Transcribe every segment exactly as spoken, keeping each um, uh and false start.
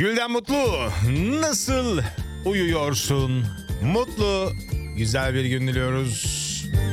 Gülden Mutlu, nasıl uyuyorsun? Mutlu, güzel bir gün diliyoruz.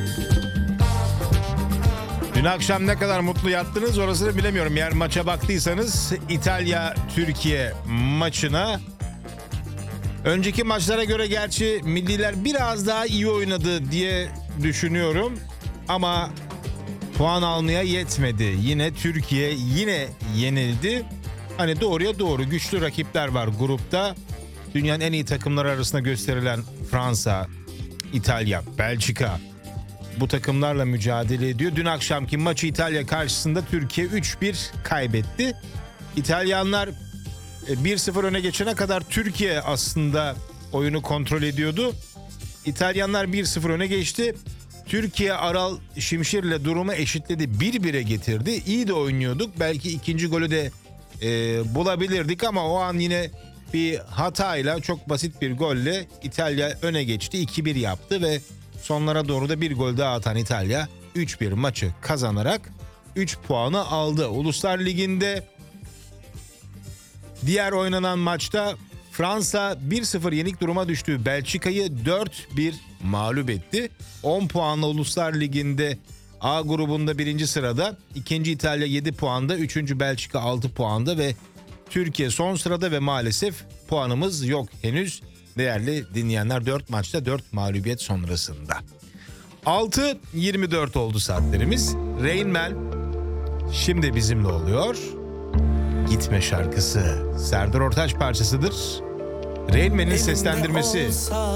Dün akşam ne kadar mutlu yattınız orasını bilemiyorum. Eğer maça baktıysanız İtalya-Türkiye maçına, önceki maçlara göre gerçi milliler biraz daha iyi oynadı diye düşünüyorum. Ama puan almaya yetmedi. Yine Türkiye yine yenildi. Hani doğruya doğru güçlü rakipler var grupta. Dünyanın en iyi takımları arasında gösterilen Fransa, İtalya, Belçika bu takımlarla mücadele ediyor. Dün akşamki maçı İtalya karşısında Türkiye üç bir kaybetti. İtalyanlar bir sıfır öne geçene kadar Türkiye aslında oyunu kontrol ediyordu. İtalyanlar bir sıfır öne geçti. Türkiye Aral Şimşir'le durumu eşitledi. bir bire getirdi. İyi de oynuyorduk. Belki ikinci golü de e, bulabilirdik ama o an yine bir hatayla, çok basit bir golle İtalya öne geçti. iki bir yaptı ve sonlara doğru da bir gol daha atan İtalya üç bir maçı kazanarak üç puanı aldı. Uluslar Ligi'nde diğer oynanan maçta Fransa bir sıfır yenik duruma düştüğü Belçika'yı dört bir mağlup etti. on puanla Uluslar Ligi'nde A grubunda birinci sırada, ikinci İtalya yedi puanda, üçüncü Belçika altı puanda ve Türkiye son sırada ve maalesef puanımız yok henüz. Değerli dinleyenler, dört maçta dört mağlubiyet sonrasında. altı yirmi dört oldu saatlerimiz. Rain Man şimdi bizimle oluyor. Gitme şarkısı Serdar Ortaç parçasıdır. Rain Man'in seslendirmesi.